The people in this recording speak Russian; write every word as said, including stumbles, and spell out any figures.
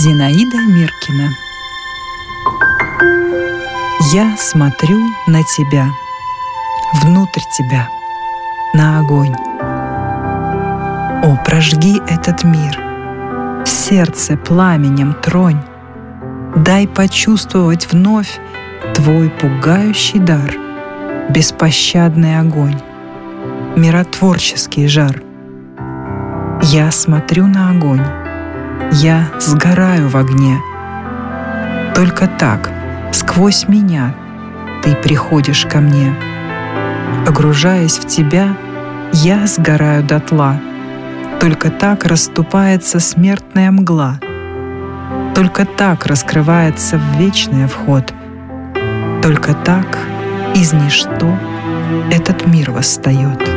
Зинаида Миркина. Я смотрю на тебя, внутрь тебя, на огонь. О, прожги этот мир, сердце пламенем тронь, дай почувствовать вновь твой пугающий дар, беспощадный огонь, миротворческий жар. Я смотрю на огонь, я сгораю в огне. Только так, сквозь меня, ты приходишь ко мне. Погружаясь в тебя, я сгораю дотла. Только так расступается смертная мгла. Только так раскрывается в вечный вход. Только так из ничто этот мир восстает.